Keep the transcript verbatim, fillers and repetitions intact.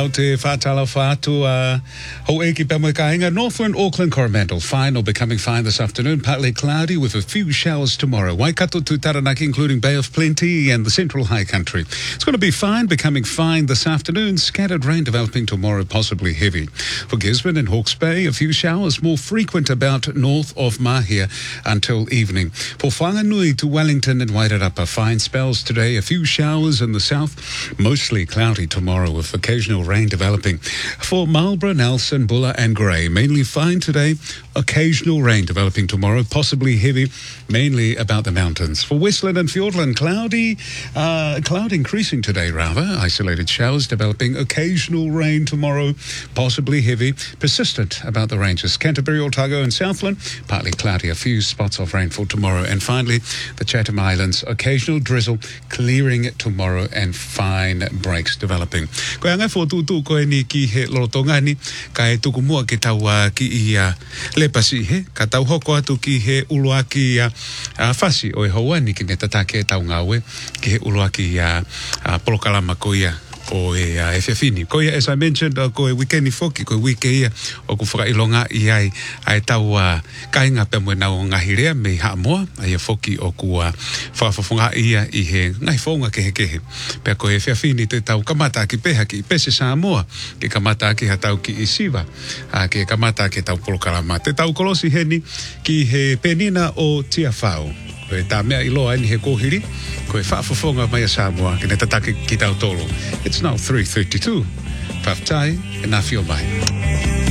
Tau te whātala whātua. Ho eki pēmoi kāinga. Northern Auckland Coromandel fine or becoming fine this afternoon. Partly cloudy with a few showers tomorrow. Waikato to Taranaki, including Bay of Plenty and the Central High Country. It's going to be fine, becoming fine this afternoon. Scattered rain developing tomorrow, possibly heavy. For Gisborne and Hawke's Bay, a few showers more frequent about north of Mahia until evening. For Whanganui to Wellington and Wairarapa, fine spells today. A few showers in the south, mostly cloudy tomorrow with occasional rain developing. For Marlborough, Nelson, Buller and Grey, mainly fine today. Occasional rain developing tomorrow, possibly heavy, mainly about the mountains. For Westland and Fiordland, cloudy, uh, cloud increasing today rather. Isolated showers developing. Occasional rain tomorrow, possibly heavy, persistent about the ranges. Canterbury, Otago and Southland, partly cloudy, a few spots of rainfall tomorrow. And finally, the Chatham Islands, occasional drizzle, clearing tomorrow and fine breaks developing. Koe anga whotutu koe ni ki he lorotonga ni, ka e tuku mua ke tau uh, ki i uh, lepasi he, ka tau hoko atu ki he uluaki uh, uh, whasi o e hauani ki ne tatake e tau ngawe, ki he uluaki uh, uh, polokalama ko ia. O e uh, e whiawhini. Ko ia, as I mentioned, uh, ko e wikeni whoki, ko e wike ia, o ku whakailonga i ai, ai tau uh, kainga pe mwe nao ngahirea me haa moa, ai e whoki o ku uh, whawhawhunga ia i he ngai whaunga kehe kehe. Pea ko e whiawhini te tau kamata ki peha ki pese sa moa, ke kamata ki ha tau ki i siwa, uh, ke kamata ki tau polokalama. Te tau kolosi heni ki he penina o Tia Whao. Ko e tā mea i loa ni he kōhiri, ko e whaafafonga mai a Samoa, ki ne tatake ki tau tolo. It's now three thirty-two. Whaftai, e nā whio mai.